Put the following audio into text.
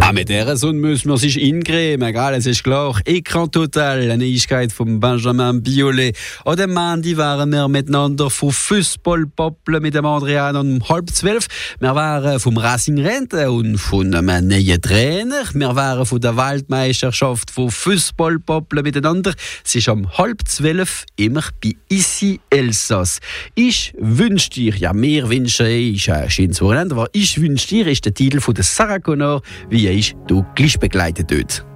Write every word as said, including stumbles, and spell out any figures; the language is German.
Ah, mit dieser Sonne müssen wir sich ingrämen, gell? Es ist klar. Écran total, eine Neuigkeit von Benjamin Biolay. An dem Montag waren wir miteinander vom Fußballpoppeln mit dem Adrian um halb zwölf. Wir waren vom Racing Rente und von einem neuen Trainer. Wir waren von der Weltmeisterschaft von Fußballpoppeln miteinander. Es ist um halb zwölf immer bei Ici Elsass. Ich wünsche dir, ja, mir wünsche ich ein schönes Wochenende, aber ich wünsche dir ist der Titel von der Sarah Connor, wie ich du gleich begleitet dort.